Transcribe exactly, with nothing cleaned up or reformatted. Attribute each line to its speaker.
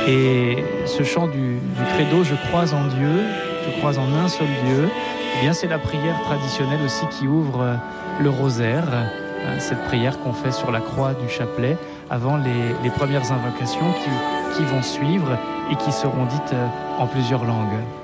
Speaker 1: Et ce chant du, du credo « Je crois en Dieu », je crois en un seul Dieu, eh bien c'est la prière traditionnelle aussi qui ouvre le rosaire, cette prière qu'on fait sur la croix du chapelet avant les, les premières invocations qui, qui vont suivre et qui seront dites en plusieurs langues.